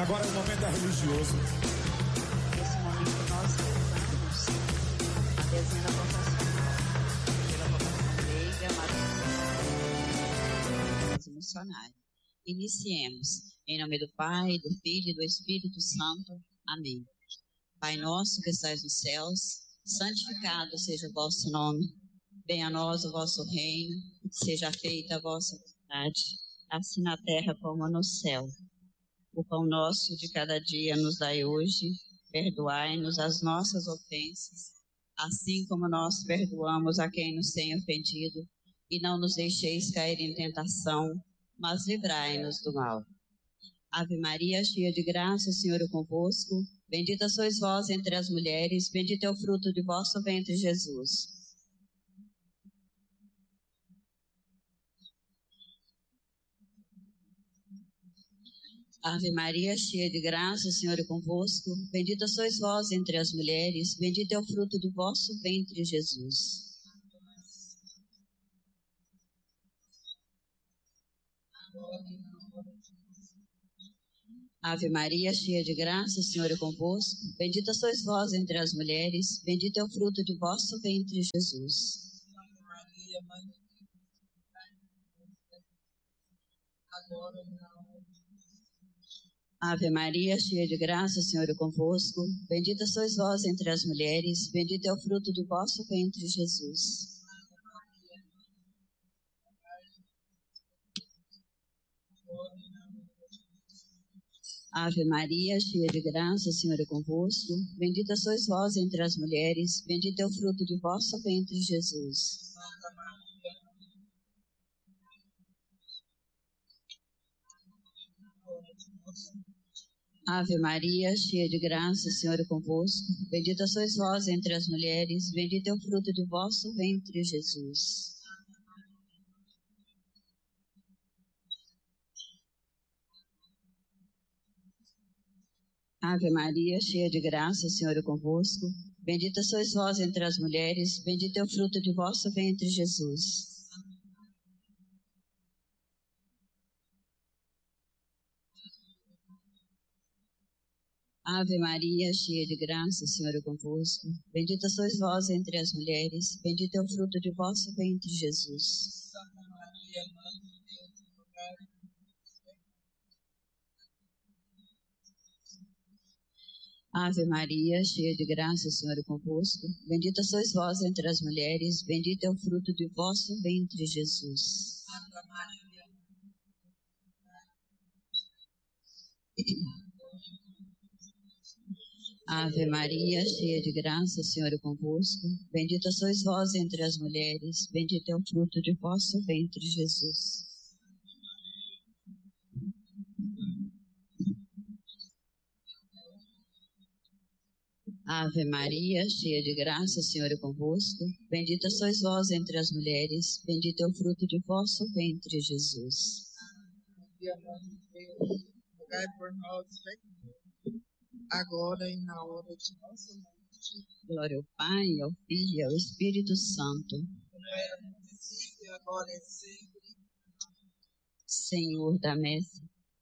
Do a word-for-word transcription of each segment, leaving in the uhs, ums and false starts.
Agora é o momento da religioso. Nesse momento nós rezamos a dezena vocacional pela vocação leiga, mas missionária. Iniciemos. Em nome do Pai, do Filho e do Espírito Santo. Amém. Pai nosso que estais nos céus, santificado seja o vosso nome. Venha a nós o vosso reino, seja feita a vossa vontade, assim na terra como no céu. O pão nosso de cada dia nos dai hoje, perdoai-nos as nossas ofensas, assim como nós perdoamos a quem nos tem ofendido, e não nos deixeis cair em tentação, mas livrai-nos do mal. Ave Maria, cheia de graça, o Senhor é convosco, bendita sois vós entre as mulheres, bendito é o fruto de vosso ventre, Jesus. Ave Maria, cheia de graça, o Senhor é convosco, bendita sois vós entre as mulheres, bendito é o fruto do vosso ventre, Jesus. Ave Maria, cheia de graça, o Senhor é convosco, bendita sois vós entre as mulheres, bendito é o fruto de vosso ventre, Jesus. Ave Maria, cheia de graça, o Senhor é convosco, bendita sois vós entre as mulheres, bendito é o fruto do vosso ventre, Jesus. Ave Maria, cheia de graça, o Senhor é convosco, bendita sois vós entre as mulheres, bendito é o fruto de vosso ventre, Jesus. Ave Maria, cheia de graça, o Senhor é convosco, bendita sois vós entre as mulheres, bendito é o fruto de vosso ventre, Jesus. Ave Maria, cheia de graça, o Senhor é convosco, bendita sois vós entre as mulheres, bendito é o fruto de vosso ventre, Jesus. Ave Maria, cheia de graça, o Senhor é convosco, bendita sois vós entre as mulheres, bendito é o fruto de vosso ventre, Jesus. Ave Maria, cheia de graça, o Senhor é convosco, bendita sois vós entre as mulheres, bendito é o fruto de vosso ventre, Jesus. Ave Maria, cheia de graça, o Senhor é convosco, bendita sois vós entre as mulheres, bendito é o fruto de vosso ventre, Jesus. Ave Maria, cheia de graça, o Senhor é convosco, bendita sois vós entre as mulheres, bendito é o fruto de vosso ventre, Jesus. Rogai por nós, agora e na hora de nossa morte. Glória ao Pai, ao Filho e ao Espírito Santo. Era no princípio, agora e sempre. Senhor da messe,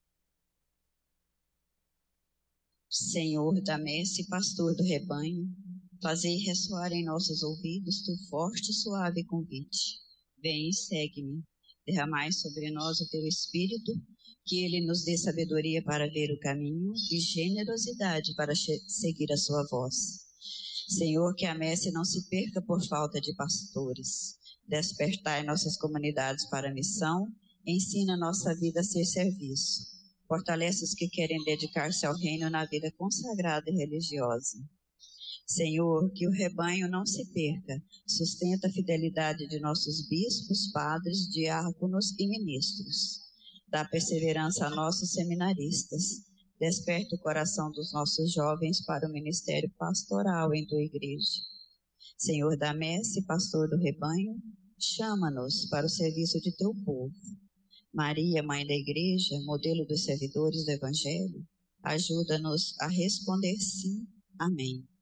Senhor da messe, pastor do rebanho, fazei ressoar em nossos ouvidos teu forte e suave convite. Vem e segue-me, derramai sobre nós o teu Espírito, que ele nos dê sabedoria para ver o caminho e generosidade para seguir a sua voz. Senhor, que a messe não se perca por falta de pastores. Despertai nossas comunidades para a missão, ensina nossa vida a ser serviço. Fortalece os que querem dedicar-se ao reino na vida consagrada e religiosa. Senhor, que o rebanho não se perca, sustenta a fidelidade de nossos bispos, padres, diáconos e ministros. Dá perseverança a nossos seminaristas. Desperta o coração dos nossos jovens para o ministério pastoral em tua igreja. Senhor da messe, pastor do rebanho, chama-nos para o serviço de teu povo. Maria, mãe da igreja, modelo dos servidores do evangelho, ajuda-nos a responder sim. Amém.